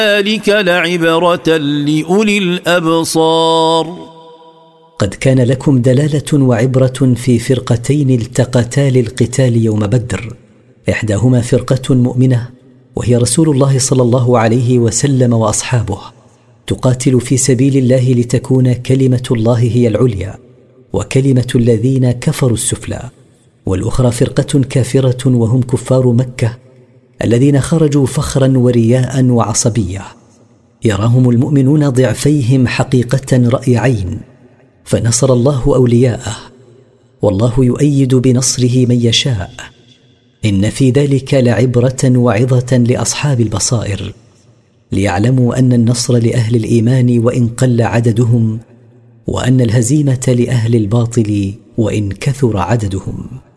ذلك لعبرة لأولي الأبصار. قد كان لكم دلالة وعبرة في فرقتين التقتا للقتال يوم بدر، إحداهما فرقة مؤمنة وهي رسول الله صلى الله عليه وسلم وأصحابه، تقاتل في سبيل الله لتكون كلمة الله هي العليا وكلمة الذين كفروا السفلى، والأخرى فرقة كافرة وهم كفار مكة الذين خرجوا فخرا ورياء وعصبية، يراهم المؤمنون ضعفيهم حقيقة رأي عين، فنصر الله أولياءه، والله يؤيد بنصره من يشاء. إن في ذلك لعبرة وعظة لأصحاب البصائر، ليعلموا أن النصر لأهل الإيمان وإن قل عددهم، وأن الهزيمة لأهل الباطل وإن كثر عددهم.